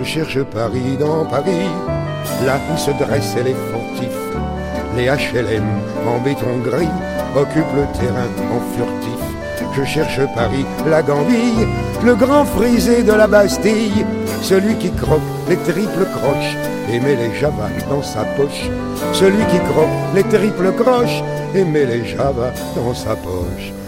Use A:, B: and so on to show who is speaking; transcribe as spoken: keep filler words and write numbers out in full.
A: Je cherche Paris dans Paris, là où se dressent les fortifs. Les H L M en béton gris occupent le terrain en furtif. Je cherche Paris, la Gambille, le grand frisé de la Bastille, celui qui croque les triples croches et met les javas dans sa poche. Celui qui croque les triples croches et met les javas dans sa poche.